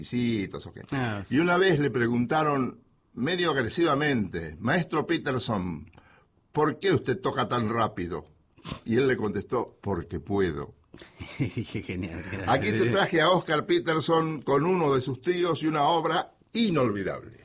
exquisitos. ¿Okay? Ah, Y una vez le preguntaron, medio agresivamente, maestro Peterson, ¿por qué usted toca tan rápido? Y él le contestó, porque puedo. qué genial. Aquí te traje a Oscar Peterson con uno de sus tríos y una obra inolvidable.